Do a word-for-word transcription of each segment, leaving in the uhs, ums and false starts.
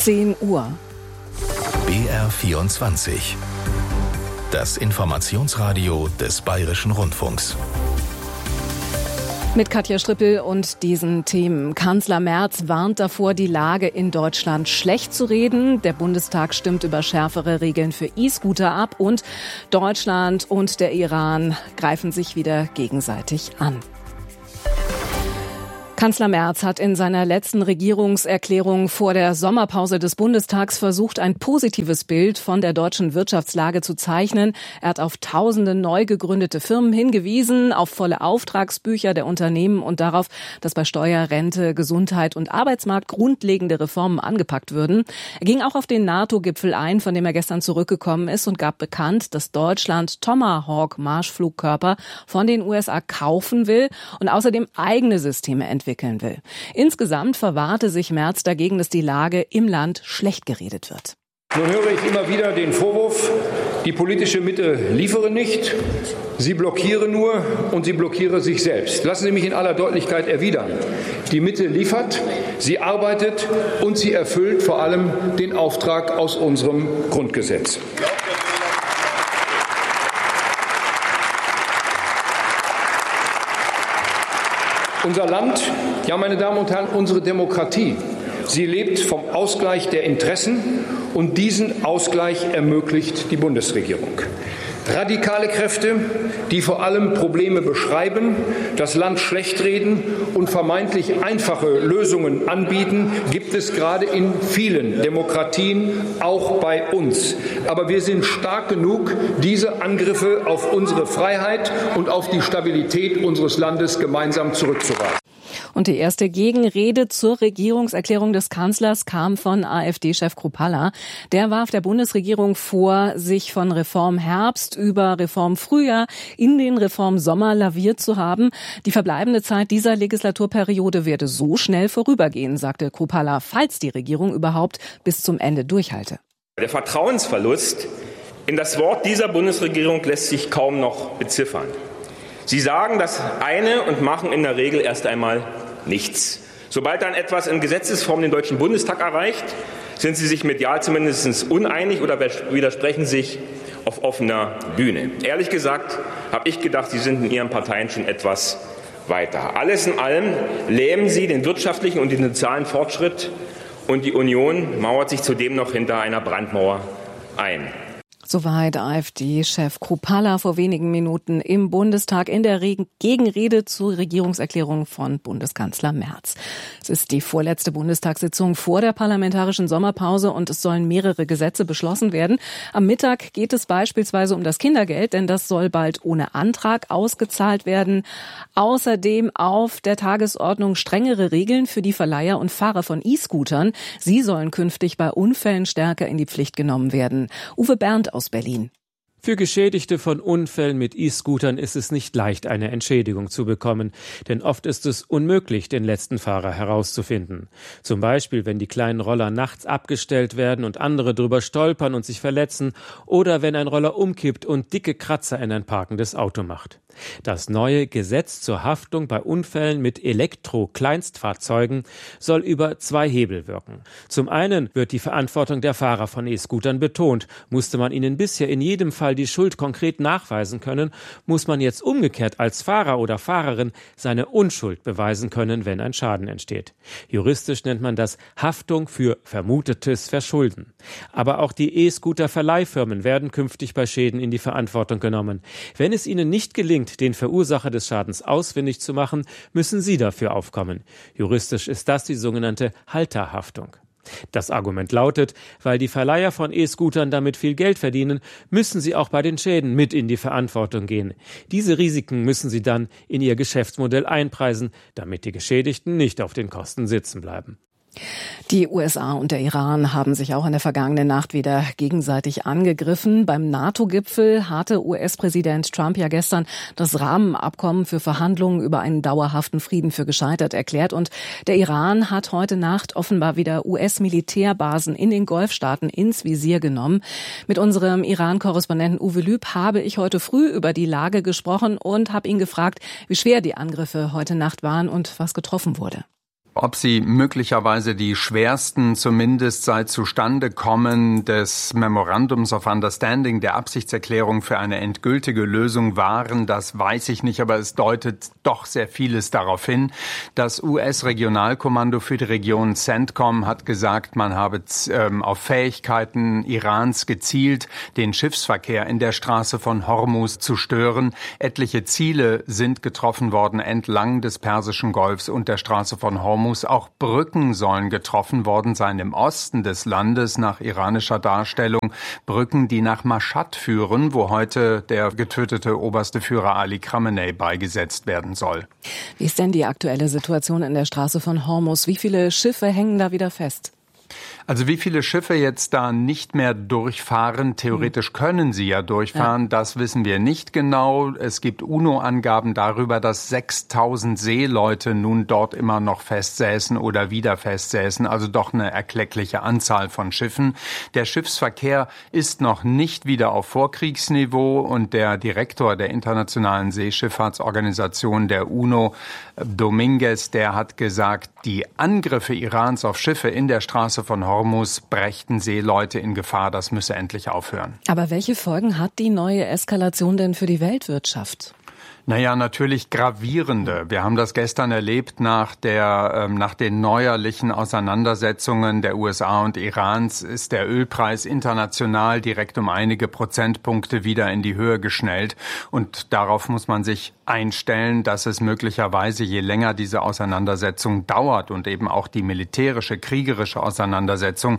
zehn Uhr. B R vierundzwanzig. Das Informationsradio des Bayerischen Rundfunks. Mit Katja Strippel und diesen Themen. Kanzler Merz warnt davor, die Lage in Deutschland schlecht zu reden. Der Bundestag stimmt über schärfere Regeln für E-Scooter ab. Und Deutschland und der Iran greifen sich wieder gegenseitig an. Kanzler Merz hat in seiner letzten Regierungserklärung vor der Sommerpause des Bundestags versucht, ein positives Bild von der deutschen Wirtschaftslage zu zeichnen. Er hat auf tausende neu gegründete Firmen hingewiesen, auf volle Auftragsbücher der Unternehmen und darauf, dass bei Steuer, Rente, Gesundheit und Arbeitsmarkt grundlegende Reformen angepackt würden. Er ging auch auf den NATO-Gipfel ein, von dem er gestern zurückgekommen ist, und gab bekannt, dass Deutschland Tomahawk-Marschflugkörper von den U S A kaufen will und außerdem eigene Systeme entwickeln will. Insgesamt verwahrte sich Merz dagegen, dass die Lage im Land schlecht geredet wird. Nun höre ich immer wieder den Vorwurf, die politische Mitte liefere nicht, sie blockiere nur und sie blockiere sich selbst. Lassen Sie mich in aller Deutlichkeit erwidern. Die Mitte liefert, sie arbeitet und sie erfüllt vor allem den Auftrag aus unserem Grundgesetz. Unser Land, ja, meine Damen und Herren, unsere Demokratie, sie lebt vom Ausgleich der Interessen, und diesen Ausgleich ermöglicht die Bundesregierung. Radikale Kräfte, die vor allem Probleme beschreiben, das Land schlechtreden und vermeintlich einfache Lösungen anbieten, gibt es gerade in vielen Demokratien, auch bei uns. Aber wir sind stark genug, diese Angriffe auf unsere Freiheit und auf die Stabilität unseres Landes gemeinsam zurückzuweisen. Und die erste Gegenrede zur Regierungserklärung des Kanzlers kam von AfD-Chef Kruppalla. Der warf der Bundesregierung vor, sich von Reformherbst über Reformfrühjahr in den Reformsommer laviert zu haben. Die verbleibende Zeit dieser Legislaturperiode werde so schnell vorübergehen, sagte Kruppalla, falls die Regierung überhaupt bis zum Ende durchhalte. Der Vertrauensverlust in das Wort dieser Bundesregierung lässt sich kaum noch beziffern. Sie sagen das eine und machen in der Regel erst einmal nichts. Sobald dann etwas in Gesetzesform den Deutschen Bundestag erreicht, sind sie sich medial zumindest uneinig oder widersprechen sich auf offener Bühne. Ehrlich gesagt habe ich gedacht, sie sind in ihren Parteien schon etwas weiter. Alles in allem lähmen sie den wirtschaftlichen und den sozialen Fortschritt, und die Union mauert sich zudem noch hinter einer Brandmauer ein. Soweit AfD-Chef Kruppalla vor wenigen Minuten im Bundestag in der Reg- Gegenrede zur Regierungserklärung von Bundeskanzler Merz. Es ist die vorletzte Bundestagssitzung vor der parlamentarischen Sommerpause und es sollen mehrere Gesetze beschlossen werden. Am Mittag geht es beispielsweise um das Kindergeld, denn das soll bald ohne Antrag ausgezahlt werden. Außerdem auf der Tagesordnung strengere Regeln für die Verleiher und Fahrer von E-Scootern. Sie sollen künftig bei Unfällen stärker in die Pflicht genommen werden. Uwe Berndt aus Berlin. Für Geschädigte von Unfällen mit E-Scootern ist es nicht leicht, eine Entschädigung zu bekommen, denn oft ist es unmöglich, den letzten Fahrer herauszufinden. Zum Beispiel, wenn die kleinen Roller nachts abgestellt werden und andere drüber stolpern und sich verletzen, oder wenn ein Roller umkippt und dicke Kratzer in ein parkendes Auto macht. Das neue Gesetz zur Haftung bei Unfällen mit Elektro-Kleinstfahrzeugen soll über zwei Hebel wirken. Zum einen wird die Verantwortung der Fahrer von E-Scootern betont. Musste man ihnen bisher in jedem Fall die Schuld konkret nachweisen können, muss man jetzt umgekehrt als Fahrer oder Fahrerin seine Unschuld beweisen können, wenn ein Schaden entsteht. Juristisch nennt man das Haftung für vermutetes Verschulden. Aber auch die E-Scooter-Verleihfirmen werden künftig bei Schäden in die Verantwortung genommen. Wenn es ihnen nicht gelingt, den Verursacher des Schadens ausfindig zu machen, müssen sie dafür aufkommen. Juristisch ist das die sogenannte Halterhaftung. Das Argument lautet, weil die Verleiher von E-Scootern damit viel Geld verdienen, müssen sie auch bei den Schäden mit in die Verantwortung gehen. Diese Risiken müssen sie dann in ihr Geschäftsmodell einpreisen, damit die Geschädigten nicht auf den Kosten sitzen bleiben. Die U S A und der Iran haben sich auch in der vergangenen Nacht wieder gegenseitig angegriffen. Beim NATO-Gipfel hatte U S-Präsident Trump ja gestern das Rahmenabkommen für Verhandlungen über einen dauerhaften Frieden für gescheitert erklärt. Und der Iran hat heute Nacht offenbar wieder U S-Militärbasen in den Golfstaaten ins Visier genommen. Mit unserem Iran-Korrespondenten Uwe Lüb habe ich heute früh über die Lage gesprochen und habe ihn gefragt, wie schwer die Angriffe heute Nacht waren und was getroffen wurde. ob sie möglicherweise die schwersten, zumindest seit Zustandekommen des Memorandums of Understanding, der Absichtserklärung für eine endgültige Lösung waren, das weiß ich nicht, aber es deutet doch sehr vieles darauf hin. Das U S-Regionalkommando für die Region CENTCOM hat gesagt, man habe ähm, auf Fähigkeiten Irans gezielt, den Schiffsverkehr in der Straße von Hormuz zu stören. Etliche Ziele sind getroffen worden entlang des Persischen Golfs und der Straße von Hormuz. Auch Brücken sollen getroffen worden sein im Osten des Landes nach iranischer Darstellung. Brücken, die nach Mashhad führen, wo heute der getötete oberste Führer Ali Khamenei beigesetzt werden soll. Wie ist denn die aktuelle Situation in der Straße von Hormuz? Wie viele Schiffe hängen da wieder fest? Also wie viele Schiffe jetzt da nicht mehr durchfahren, theoretisch können sie ja durchfahren, ja. Das wissen wir nicht genau. Es gibt UNO-Angaben darüber, dass sechstausend Seeleute nun dort immer noch festsäßen oder wieder festsäßen, also doch eine erkleckliche Anzahl von Schiffen. Der Schiffsverkehr ist noch nicht wieder auf Vorkriegsniveau und der Direktor der Internationalen Seeschifffahrtsorganisation der UNO, Dominguez, der hat gesagt, die Angriffe Irans auf Schiffe in der Straße von Hormuz brächten Seeleute in Gefahr. Das müsse endlich aufhören. Aber welche Folgen hat die neue Eskalation denn für die Weltwirtschaft? Naja, natürlich gravierende. Wir haben das gestern erlebt nach der, ähm, nach den neuerlichen Auseinandersetzungen der U S A und Irans ist der Ölpreis international direkt um einige Prozentpunkte wieder in die Höhe geschnellt. Und darauf muss man sich einstellen, dass es möglicherweise, je länger diese Auseinandersetzung dauert und eben auch die militärische, kriegerische Auseinandersetzung,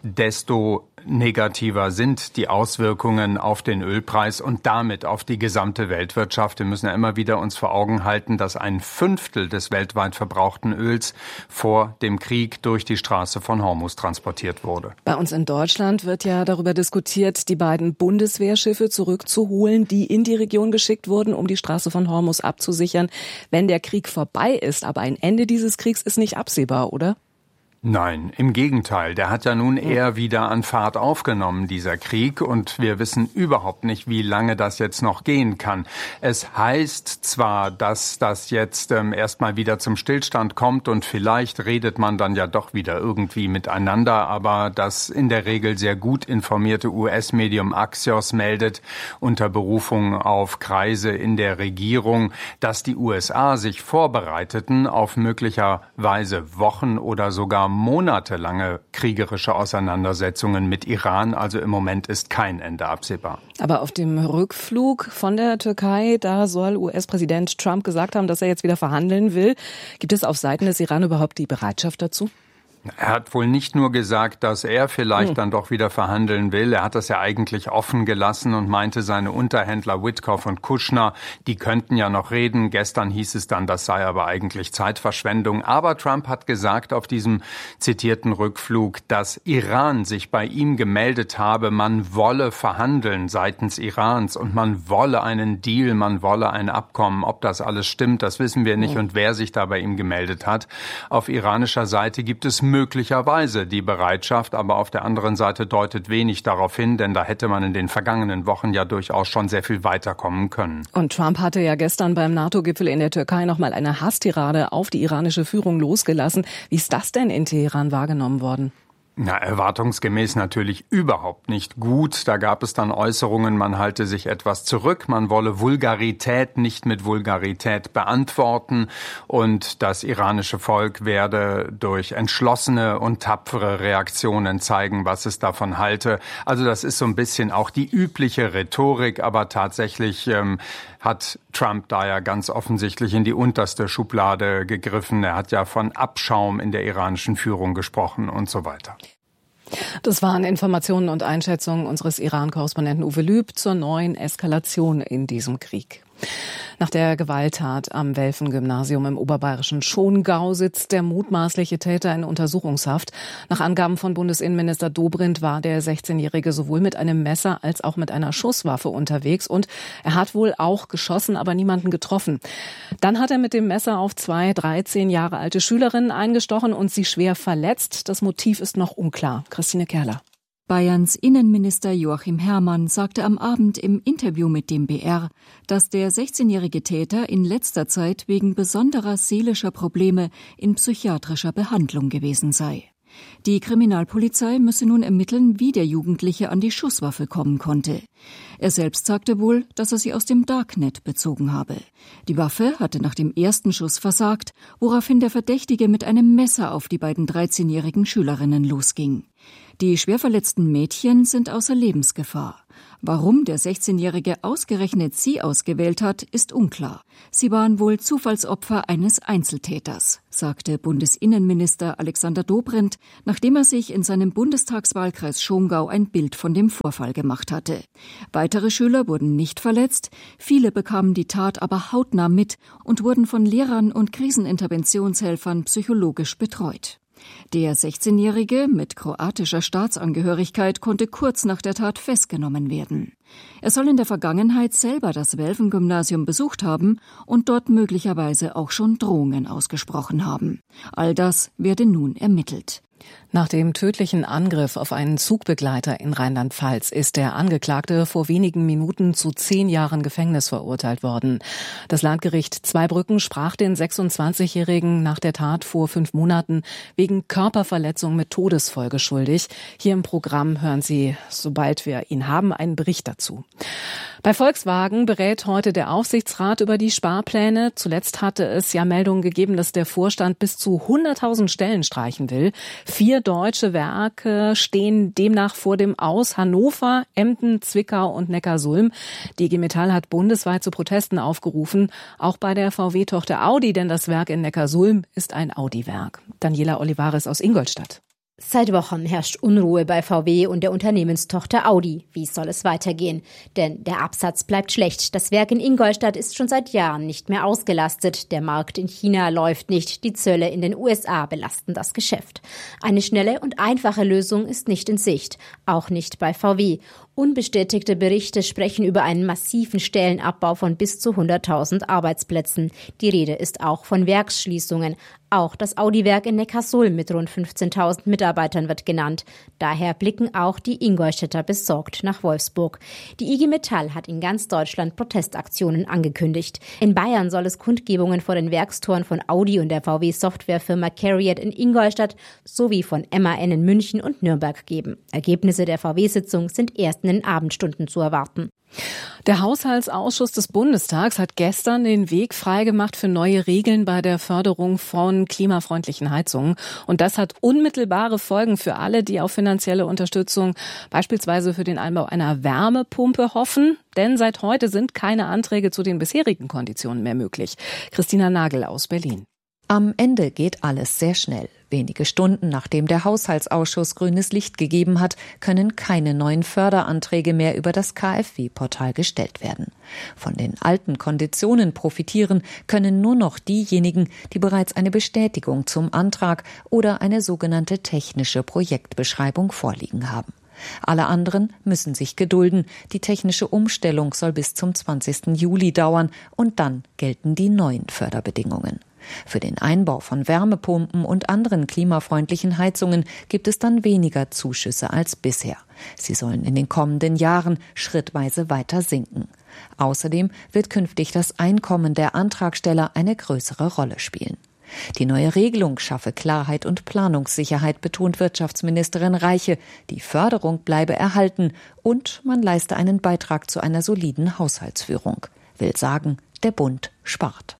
desto negativer sind die Auswirkungen auf den Ölpreis und damit auf die gesamte Weltwirtschaft. Wir müssen ja immer wieder uns vor Augen halten, dass ein Fünftel des weltweit verbrauchten Öls vor dem Krieg durch die Straße von Hormuz transportiert wurde. Bei uns in Deutschland wird ja darüber diskutiert, die beiden Bundeswehrschiffe zurückzuholen, die in die Region geschickt wurden, um die Straße von Hormuz abzusichern, wenn der Krieg vorbei ist. Aber ein Ende dieses Kriegs ist nicht absehbar, oder? Nein, im Gegenteil. Der hat ja nun eher wieder an Fahrt aufgenommen, dieser Krieg. Und wir wissen überhaupt nicht, wie lange das jetzt noch gehen kann. Es heißt zwar, dass das jetzt ähm, erstmal wieder zum Stillstand kommt und vielleicht redet man dann ja doch wieder irgendwie miteinander. Aber das in der Regel sehr gut informierte U S-Medium Axios meldet unter Berufung auf Kreise in der Regierung, dass die U S A sich vorbereiteten auf möglicherweise Wochen oder sogar monatelange kriegerische Auseinandersetzungen mit Iran. Also im Moment ist kein Ende absehbar. Aber auf dem Rückflug von der Türkei, da soll U S-Präsident Trump gesagt haben, dass er jetzt wieder verhandeln will. Gibt es auf Seiten des Iran überhaupt die Bereitschaft dazu? Er hat wohl nicht nur gesagt, dass er vielleicht hm. dann doch wieder verhandeln will. Er hat das ja eigentlich offen gelassen und meinte, seine Unterhändler Witkoff und Kushner, die könnten ja noch reden. Gestern hieß es dann, das sei aber eigentlich Zeitverschwendung. Aber Trump hat gesagt auf diesem zitierten Rückflug, dass Iran sich bei ihm gemeldet habe, man wolle verhandeln seitens Irans und man wolle einen Deal, man wolle ein Abkommen. Ob das alles stimmt, das wissen wir nicht. Hm. Und wer sich da bei ihm gemeldet hat. Auf iranischer Seite gibt es möglicherweise die Bereitschaft, aber auf der anderen Seite deutet wenig darauf hin, denn da hätte man in den vergangenen Wochen ja durchaus schon sehr viel weiterkommen können. Und Trump hatte ja gestern beim NATO-Gipfel in der Türkei nochmal eine Hasstirade auf die iranische Führung losgelassen. Wie ist das denn in Teheran wahrgenommen worden? Na, erwartungsgemäß natürlich überhaupt nicht gut. Da gab es dann Äußerungen, man halte sich etwas zurück, man wolle Vulgarität nicht mit Vulgarität beantworten und das iranische Volk werde durch entschlossene und tapfere Reaktionen zeigen, was es davon halte. Also das ist so ein bisschen auch die übliche Rhetorik, aber tatsächlich ähm, hat Trump da ja ganz offensichtlich in die unterste Schublade gegriffen. Er hat ja von Abschaum in der iranischen Führung gesprochen und so weiter. Das waren Informationen und Einschätzungen unseres Iran-Korrespondenten Uwe Lüb zur neuen Eskalation in diesem Krieg. Nach der Gewalttat am Welfen-Gymnasium im oberbayerischen Schongau sitzt der mutmaßliche Täter in Untersuchungshaft. Nach Angaben von Bundesinnenminister Dobrindt war der sechzehnjährige sowohl mit einem Messer als auch mit einer Schusswaffe unterwegs und er hat wohl auch geschossen, aber niemanden getroffen. Dann hat er mit dem Messer auf zwei dreizehn Jahre alte Schülerinnen eingestochen und sie schwer verletzt. Das Motiv ist noch unklar. Christine Kerler. Bayerns Innenminister Joachim Herrmann sagte am Abend im Interview mit dem B R, dass der sechzehnjährige Täter in letzter Zeit wegen besonderer seelischer Probleme in psychiatrischer Behandlung gewesen sei. Die Kriminalpolizei müsse nun ermitteln, wie der Jugendliche an die Schusswaffe kommen konnte. Er selbst sagte wohl, dass er sie aus dem Darknet bezogen habe. Die Waffe hatte nach dem ersten Schuss versagt, woraufhin der Verdächtige mit einem Messer auf die beiden dreizehnjährigen Schülerinnen losging. Die schwer verletzten Mädchen sind außer Lebensgefahr. Warum der sechzehnjährige ausgerechnet sie ausgewählt hat, ist unklar. Sie waren wohl Zufallsopfer eines Einzeltäters, sagte Bundesinnenminister Alexander Dobrindt, nachdem er sich in seinem Bundestagswahlkreis Schongau ein Bild von dem Vorfall gemacht hatte. Weitere Schüler wurden nicht verletzt, viele bekamen die Tat aber hautnah mit und wurden von Lehrern und Kriseninterventionshelfern psychologisch betreut. Der sechzehnjährige mit kroatischer Staatsangehörigkeit konnte kurz nach der Tat festgenommen werden. Er soll in der Vergangenheit selber das Welfen-Gymnasium besucht haben und dort möglicherweise auch schon Drohungen ausgesprochen haben. All das werde nun ermittelt. Nach dem tödlichen Angriff auf einen Zugbegleiter in Rheinland-Pfalz ist der Angeklagte vor wenigen Minuten zu zehn Jahren Gefängnis verurteilt worden. Das Landgericht Zweibrücken sprach den sechsundzwanzigjährigen nach der Tat vor fünf Monaten wegen Körperverletzung mit Todesfolge schuldig. Hier im Programm hören Sie, sobald wir ihn haben, einen Bericht dazu. Bei Volkswagen berät heute der Aufsichtsrat über die Sparpläne. Zuletzt hatte es ja Meldungen gegeben, dass der Vorstand bis zu hunderttausend Stellen streichen will. Vier deutsche Werke stehen demnach vor dem Aus: Hannover, Emden, Zwickau und Neckarsulm. Die I G Metall hat bundesweit zu Protesten aufgerufen, auch bei der V W-Tochter Audi, denn das Werk in Neckarsulm ist ein Audi-Werk. Daniela Olivares aus Ingolstadt. Seit Wochen herrscht Unruhe bei V W und der Unternehmenstochter Audi. Wie soll es weitergehen? Denn der Absatz bleibt schlecht. Das Werk in Ingolstadt ist schon seit Jahren nicht mehr ausgelastet. Der Markt in China läuft nicht. Die Zölle in den U S A belasten das Geschäft. Eine schnelle und einfache Lösung ist nicht in Sicht. Auch nicht bei V W. Unbestätigte Berichte sprechen über einen massiven Stellenabbau von bis zu hunderttausend Arbeitsplätzen. Die Rede ist auch von Werksschließungen. Auch das Audi-Werk in Neckarsulm mit rund fünfzehntausend Mitarbeitern wird genannt. Daher blicken auch die Ingolstädter besorgt nach Wolfsburg. Die I G Metall hat in ganz Deutschland Protestaktionen angekündigt. In Bayern soll es Kundgebungen vor den Werkstoren von Audi und der V W-Softwarefirma Cariad in Ingolstadt sowie von M A N in München und Nürnberg geben. Ergebnisse der V W-Sitzung sind erst in den Abendstunden zu erwarten. Der Haushaltsausschuss des Bundestags hat gestern den Weg freigemacht für neue Regeln bei der Förderung von klimafreundlichen Heizungen. Und das hat unmittelbare Folgen für alle, die auf finanzielle Unterstützung beispielsweise für den Einbau einer Wärmepumpe hoffen. Denn seit heute sind keine Anträge zu den bisherigen Konditionen mehr möglich. Christina Nagel aus Berlin. Am Ende geht alles sehr schnell. Wenige Stunden nachdem der Haushaltsausschuss grünes Licht gegeben hat, können keine neuen Förderanträge mehr über das K f W-Portal gestellt werden. Von den alten Konditionen profitieren können nur noch diejenigen, die bereits eine Bestätigung zum Antrag oder eine sogenannte technische Projektbeschreibung vorliegen haben. Alle anderen müssen sich gedulden. Die technische Umstellung soll bis zum zwanzigsten Juli dauern und dann gelten die neuen Förderbedingungen. Für den Einbau von Wärmepumpen und anderen klimafreundlichen Heizungen gibt es dann weniger Zuschüsse als bisher. Sie sollen in den kommenden Jahren schrittweise weiter sinken. Außerdem wird künftig das Einkommen der Antragsteller eine größere Rolle spielen. Die neue Regelung schaffe Klarheit und Planungssicherheit, betont Wirtschaftsministerin Reiche. Die Förderung bleibe erhalten und man leiste einen Beitrag zu einer soliden Haushaltsführung. Will sagen, der Bund spart.